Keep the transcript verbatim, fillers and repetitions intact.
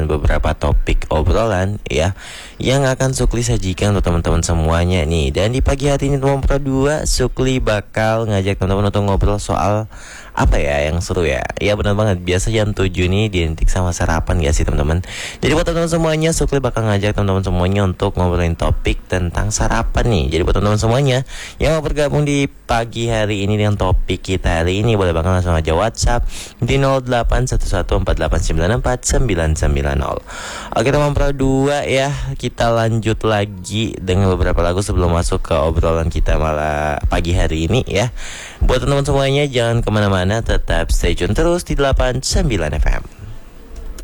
dengan beberapa topik obrolan ya yang akan Sukli sajikan untuk teman-teman semuanya nih. Dan di pagi hari ini teman Pro dua, Sukli bakal ngajak teman-teman untuk ngobrol soal apa ya yang seru ya. Ya benar banget, biasa jam tujuh nih identik sama sarapan gak sih teman-teman. Jadi buat teman-teman semuanya, Sukli bakal ngajak teman-teman semuanya untuk ngobrolin topik tentang sarapan nih. Jadi buat teman-teman semuanya yang mau bergabung di pagi hari ini dengan topik kita hari ini, boleh banget langsung aja WhatsApp di nol delapan satu satu empat delapan sembilan empat sembilan sembilan nol. Oke teman Pro dua ya, kita lanjut lagi dengan beberapa lagu sebelum masuk ke obrolan kita malah pagi hari ini ya. Buat teman-teman semuanya jangan kemana-mana, tetap stay tune terus di delapan puluh sembilan F M.